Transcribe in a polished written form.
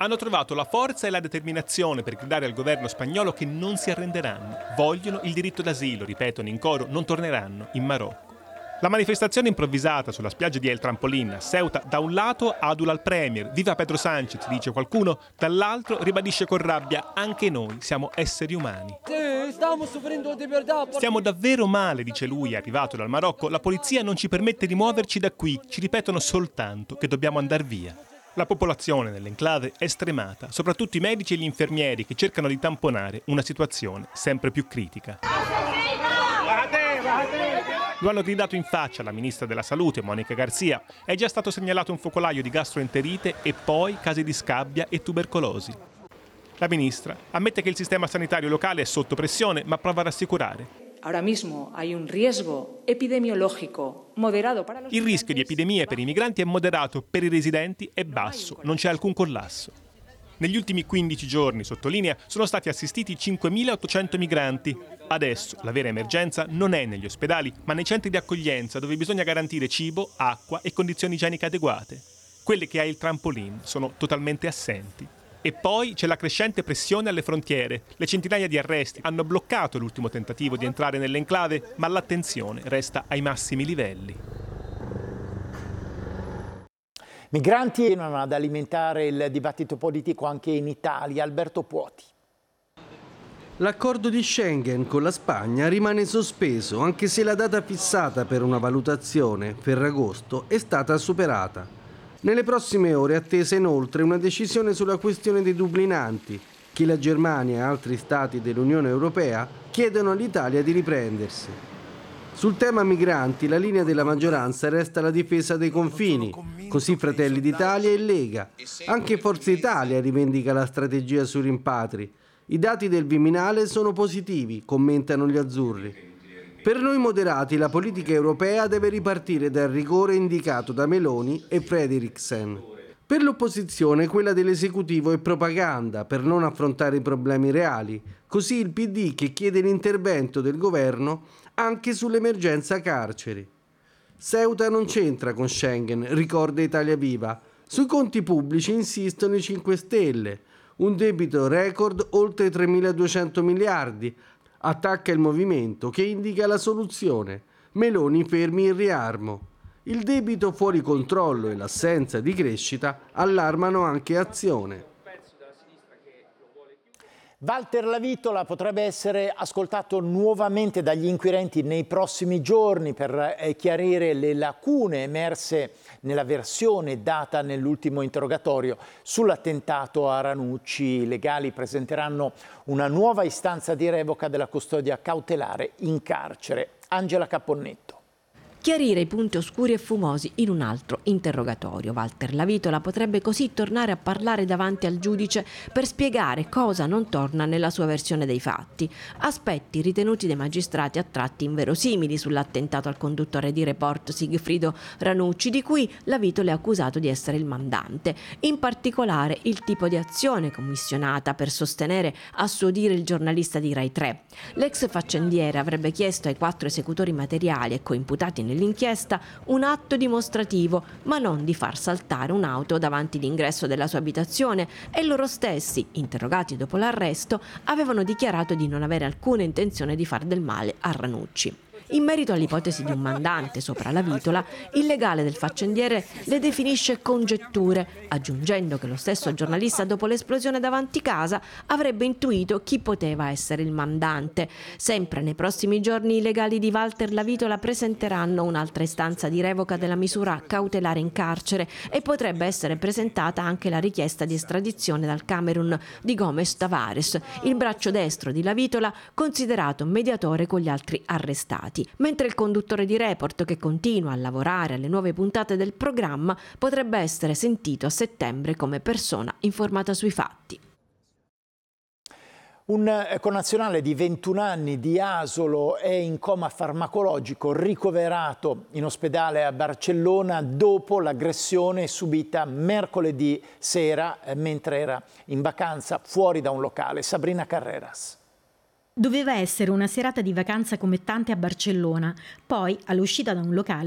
hanno trovato la forza e la determinazione per gridare al governo spagnolo che non si arrenderanno. Vogliono il diritto d'asilo, ripetono in coro, non torneranno in Marocco. La manifestazione improvvisata sulla spiaggia di El Trampolín a Ceuta da un lato adula il premier, viva Pedro Sánchez, dice qualcuno, dall'altro ribadisce con rabbia, anche noi siamo esseri umani. Stiamo davvero male, dice lui, arrivato dal Marocco, la polizia non ci permette di muoverci da qui, ci ripetono soltanto che dobbiamo andare via. La popolazione nell'enclave è stremata, soprattutto i medici e gli infermieri che cercano di tamponare una situazione sempre più critica. Lo hanno gridato in faccia la ministra della Salute, Mónica García. È già stato segnalato un focolaio di gastroenterite e poi casi di scabbia e tubercolosi. La ministra ammette che il sistema sanitario locale è sotto pressione, ma prova a rassicurare. Ahora mismo hay un riesgo epidemiológico moderato para los. Il rischio di epidemie per i migranti è moderato, per i residenti è basso, non c'è alcun collasso. Negli ultimi 15 giorni, sottolinea, sono stati assistiti 5.800 migranti. Adesso la vera emergenza non è negli ospedali, ma nei centri di accoglienza dove bisogna garantire cibo, acqua e condizioni igieniche adeguate. Quelle che ha il Trampolín sono totalmente assenti. E poi c'è la crescente pressione alle frontiere. Le centinaia di arresti hanno bloccato l'ultimo tentativo di entrare nell'enclave, ma l'attenzione resta ai massimi livelli. Migranti continuano ad alimentare il dibattito politico anche in Italia. Alberto Puoti. L'accordo di Schengen con la Spagna rimane sospeso, anche se la data fissata per una valutazione, Ferragosto, è stata superata. Nelle prossime ore è attesa inoltre una decisione sulla questione dei dublinanti, che la Germania e altri stati dell'Unione Europea chiedono all'Italia di riprendersi. Sul tema migranti la linea della maggioranza resta la difesa dei confini, così Fratelli d'Italia e Lega. Anche Forza Italia rivendica la strategia sui rimpatri. I dati del Viminale sono positivi, commentano gli azzurri. Per noi moderati la politica europea deve ripartire dal rigore indicato da Meloni e Frederiksen. Per l'opposizione quella dell'esecutivo è propaganda per non affrontare i problemi reali, così il PD che chiede l'intervento del governo anche sull'emergenza carceri. Ceuta non c'entra con Schengen, ricorda Italia Viva. Sui conti pubblici insistono i 5 Stelle. Un debito record oltre 3.200 miliardi. Attacca il movimento che indica la soluzione. Meloni fermi il riarmo. Il debito fuori controllo e l'assenza di crescita allarmano anche Azione. Walter Lavitola potrebbe essere ascoltato nuovamente dagli inquirenti nei prossimi giorni per chiarire le lacune emerse nella versione data nell'ultimo interrogatorio sull'attentato a Ranucci. I legali presenteranno una nuova istanza di revoca della custodia cautelare in carcere. Angela Caponnetto. Chiarire i punti oscuri e fumosi in un altro interrogatorio. Walter Lavitola potrebbe così tornare a parlare davanti al giudice per spiegare cosa non torna nella sua versione dei fatti. Aspetti ritenuti dai magistrati a tratti inverosimili sull'attentato al conduttore di Report Sigfrido Ranucci, di cui Lavitola è accusato di essere il mandante. In particolare il tipo di azione commissionata per sostenere a suo dire il giornalista di Rai 3. L'ex faccendiere avrebbe chiesto ai 4 esecutori materiali e coimputati nell'inchiesta un atto dimostrativo, ma non di far saltare un'auto davanti l'ingresso della sua abitazione, e loro stessi, interrogati dopo l'arresto, avevano dichiarato di non avere alcuna intenzione di far del male a Ranucci. In merito all'ipotesi di un mandante sopra Lavitola, il legale del faccendiere le definisce congetture, aggiungendo che lo stesso giornalista dopo l'esplosione davanti casa avrebbe intuito chi poteva essere il mandante. Sempre nei prossimi giorni i legali di Walter Lavitola presenteranno un'altra istanza di revoca della misura cautelare in carcere e potrebbe essere presentata anche la richiesta di estradizione dal Camerun di Gomes Tavares, il braccio destro di Lavitola, considerato mediatore con gli altri arrestati. Mentre il conduttore di Report, che continua a lavorare alle nuove puntate del programma, potrebbe essere sentito a settembre come persona informata sui fatti. Un connazionale di 21 anni di Asolo è in coma farmacologico, ricoverato in ospedale a Barcellona dopo l'aggressione subita mercoledì sera mentre era in vacanza fuori da un locale. Sabrina Carreras. Doveva essere una serata di vacanza come tante a Barcellona, poi all'uscita da un locale